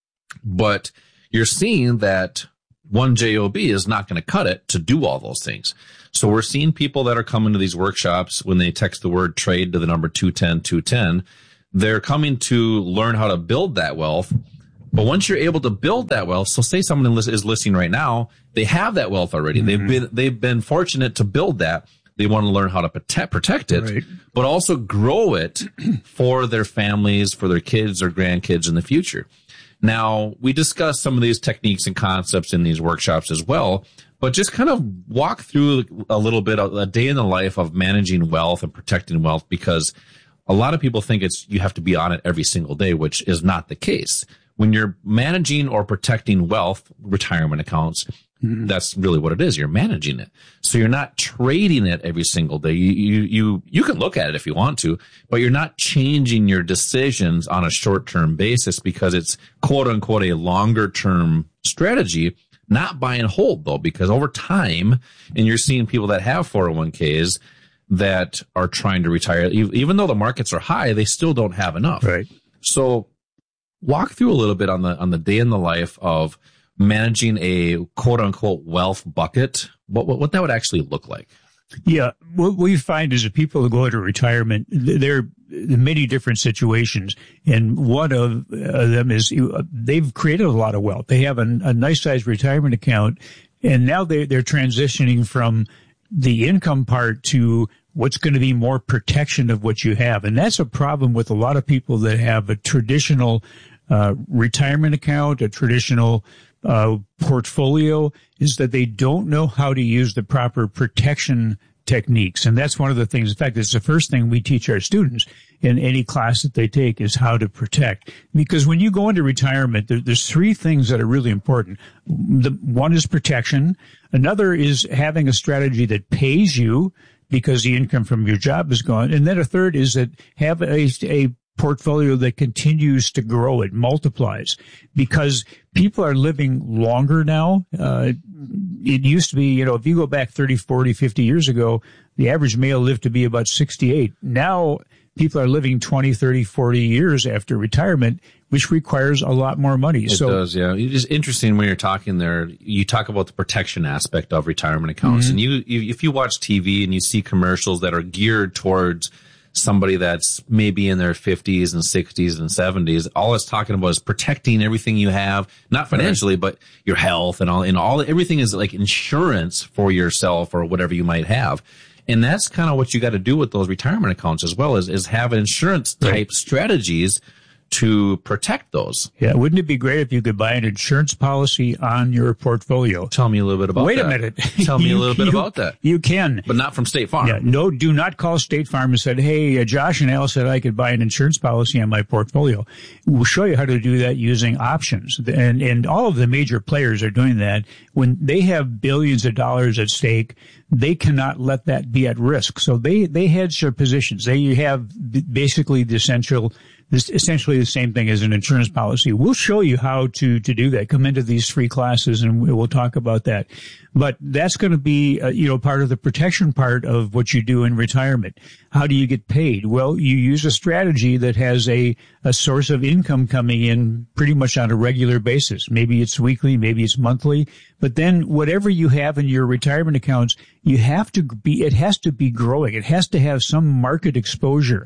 But you're seeing that one job is not going to cut it to do all those things. So we're seeing people that are coming to these workshops when they text the word trade to the number 210, they're coming to learn how to build that wealth. But once you're able to build that wealth, so say someone is listening right now, they have that wealth already. They've been fortunate to build that. They want to learn how to protect it, but also grow it for their families, for their kids or grandkids in the future. Now, we discuss some of these techniques and concepts in these workshops as well, but just kind of walk through a little bit of a day in the life of managing wealth and protecting wealth, because a lot of people think you have to be on it every single day, which is not the case. When you're managing or protecting wealth, retirement accounts, that's really what it is. You're managing it. So you're not trading it every single day. You can look at it if you want to, but you're not changing your decisions on a short-term basis because it's quote unquote a longer-term strategy, not buy and hold though, because over time, and you're seeing people that have 401ks that are trying to retire, even though the markets are high, they still don't have enough. Right. So walk through a little bit on the day in the life of managing a quote unquote wealth bucket, what that would actually look like. Yeah. What we find is that people who go into retirement, they're in many different situations. And one of them is they've created a lot of wealth. They have a nice sized retirement account, and now they're transitioning from the income part to what's going to be more protection of what you have. And that's a problem with a lot of people that have a traditional retirement account, a traditional portfolio, is that they don't know how to use the proper protection techniques. And that's one of the things. In fact, it's the first thing we teach our students in any class that they take is how to protect. Because when you go into retirement, there's three things that are really important. One is protection. Another is having a strategy that pays you because the income from your job is gone. And then a third is that have a portfolio that continues to grow, it multiplies, because people are living longer now. It used to be, if you go back 30, 40, 50 years ago, the average male lived to be about 68. Now people are living 20, 30, 40 years after retirement, which requires a lot more money. It does, yeah. It's interesting when you're talking there, you talk about the protection aspect of retirement accounts. And if you watch TV and you see commercials that are geared towards somebody that's maybe in their 50s and 60s and 70s, all it's talking about is protecting everything you have, not financially, but your health and all, everything is like insurance for yourself or whatever you might have. And that's kind of what you got to do with those retirement accounts as well, is have insurance type strategies to protect those. Yeah. Wouldn't it be great if you could buy an insurance policy on your portfolio? Tell me a little bit about that. Wait a minute. Tell me a little bit about that. You can. But not from State Farm. Yeah. No, do not call State Farm and said, hey, Josh and Al said I could buy an insurance policy on my portfolio. We'll show you how to do that using options. And all of the major players are doing that. When they have billions of dollars at stake, they cannot let that be at risk. So they hedge their positions. They have basically essentially the same thing as an insurance policy. We'll show you how to do that. Come into these free classes and we'll talk about that. But that's going to be, part of the protection part of what you do in retirement. How do you get paid? Well, you use a strategy that has a source of income coming in pretty much on a regular basis. Maybe it's weekly, maybe it's monthly. But then whatever you have in your retirement accounts, it has to be growing. It has to have some market exposure.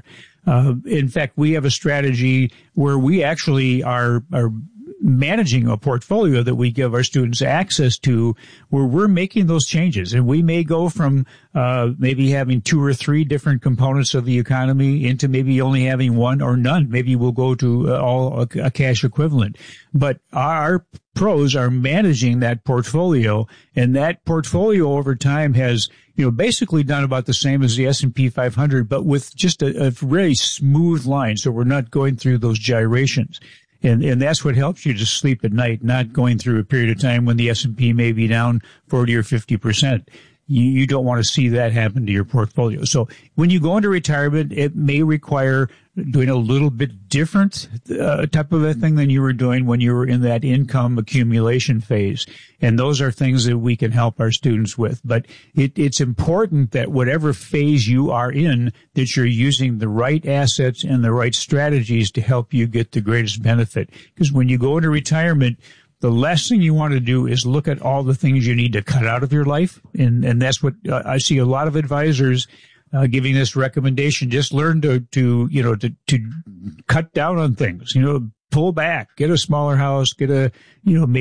In fact, we have a strategy where we actually are managing a portfolio that we give our students access to, where we're making those changes. And we may go from maybe having 2 or 3 different components of the economy into maybe only having one or none. Maybe we'll go to a cash equivalent. But our pros are managing that portfolio, and that portfolio over time has basically done about the same as the S&P 500, but with just a very smooth line. So we're not going through those gyrations. And that's what helps you to sleep at night, not going through a period of time when the S&P may be down 40 or 50%. You don't want to see that happen to your portfolio. So when you go into retirement, it may require doing a little bit different type of a thing than you were doing when you were in that income accumulation phase. And those are things that we can help our students with. But it's important that whatever phase you are in, that you're using the right assets and the right strategies to help you get the greatest benefit. Because when you go into retirement, the last thing you want to do is look at all the things you need to cut out of your life. And that's what I see a lot of advisors giving this recommendation. Just learn to cut down on things, pull back, get a smaller house, get maybe